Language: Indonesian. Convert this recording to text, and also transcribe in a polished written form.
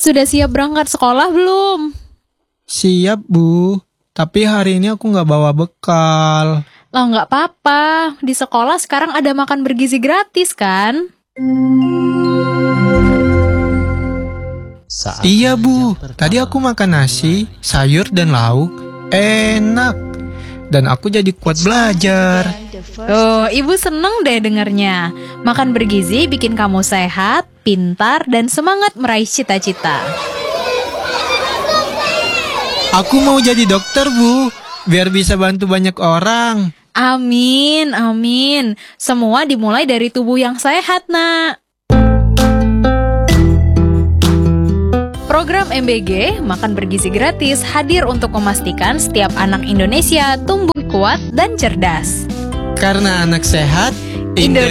Sudah siap berangkat sekolah belum? Siap, Bu. Tapi hari ini aku nggak bawa bekal. Lah nggak apa-apa, di sekolah sekarang ada makan bergizi gratis kan? Iya, Bu. Tadi aku makan nasi, sayur, dan lauk. Enak. Dan aku jadi kuat belajar. Tuh, Ibu seneng deh dengernya. Makan bergizi bikin kamu sehat, pintar, dan semangat meraih cita-cita. Aku mau jadi dokter, Bu. Biar bisa bantu banyak orang. Amin, amin. Semua dimulai dari tubuh yang sehat, Nak. Program MBG Makan Bergizi Gratis hadir untuk memastikan setiap anak Indonesia tumbuh kuat dan cerdas. Karena anak sehat, Indonesia